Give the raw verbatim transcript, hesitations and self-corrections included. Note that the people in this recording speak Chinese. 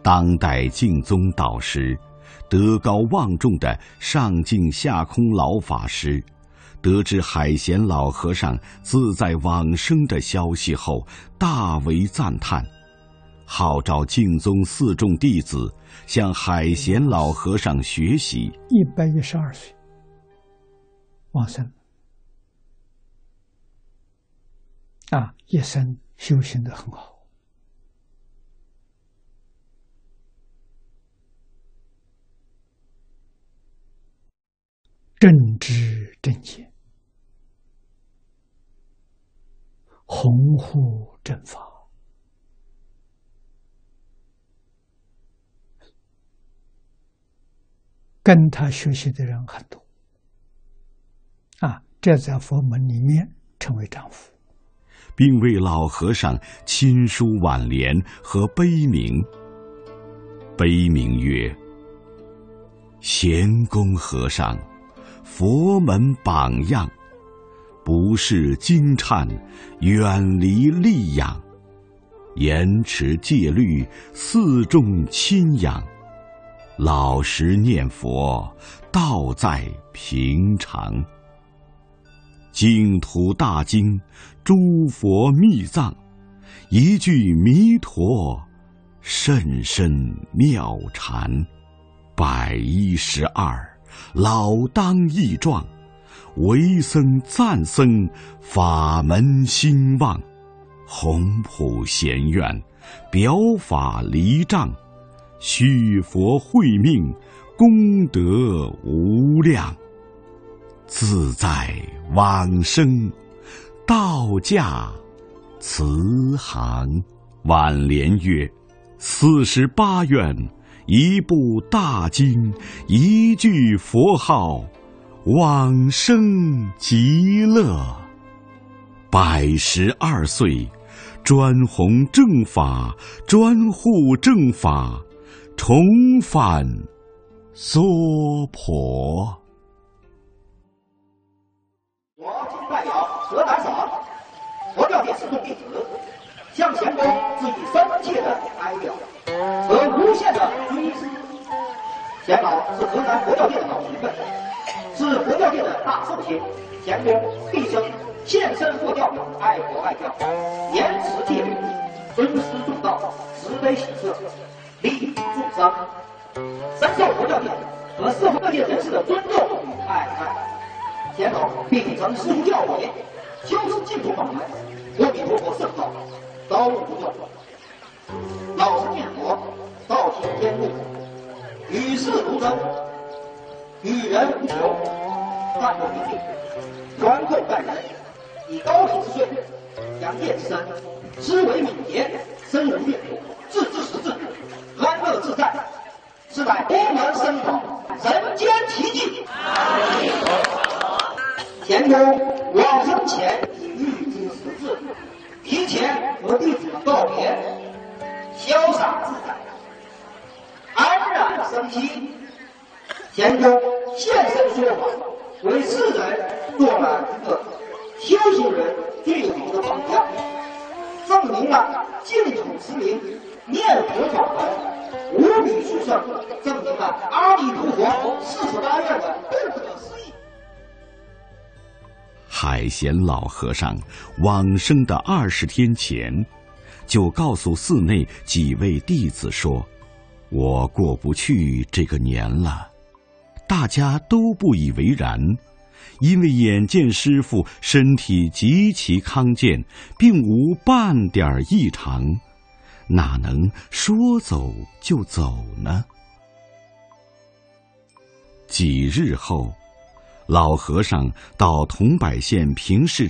当代净宗导师，德高望重的上净下空老法师，得知海贤老和尚自在往生的消息后，大为赞叹，号召净宗四众弟子向海贤老和尚学习。 一百一十二岁往生啊，一生修行得很好。正知正见，弘护正法，跟他学习的人很多啊，这在佛门里面称为丈夫， 并为老和尚亲书挽联和碑铭。碑铭曰：贤公和尚，佛门榜样，不是惊颤，远离戾养，严持戒律，四众亲仰，老实念佛，道在平常。净土大经，诸佛密藏，一句弥陀，甚深妙禅。百一十二，老当益壮，为僧赞僧，法门兴旺。宏普贤愿，表法离障，续佛慧命，功德无量。自在往生，道驾慈航。挽联曰：四十八愿，一部大经，一句佛号，往生极乐。百十二岁，专弘正法，专护正法，重返娑婆。 我今代表河南省佛教界四众弟子，向贤公致以深切的哀悼和无限的追思。贤老是河南佛教界的老前辈，是佛教界的大寿星。贤公毕生献身佛教，爱国爱教，严持戒律，尊师重道，慈悲喜舍，利益众生，深受佛教界和社会各界人士的尊重与爱戴。贤老秉承师父教诲，修持净土法门，阿弥陀佛圣号，高无不断，老实念佛，道行天路，与世无争，与人无求，淡泊平静，宽厚待人，以高明之岁，扬业之身，思维敏捷，身无变故，志之实质，安乐自在，是乃佛门僧宝，人间奇迹。贤公往生前已预知时至，提前和弟子们告别，潇洒自在，安然生息。贤公现身说法，为世人做了一个修行人最好的榜样，证明了净土持名念佛法门无比殊胜，证明了阿弥陀佛四十八愿的不可思议。 海贤老和尚往生的二十天前，就告诉寺内几位弟子说：“我过不去这个年了。”大家都不以为然，因为眼见师父身体极其康健，并无半点异常，哪能说走就走呢？几日后，老和尚到桐柏县平市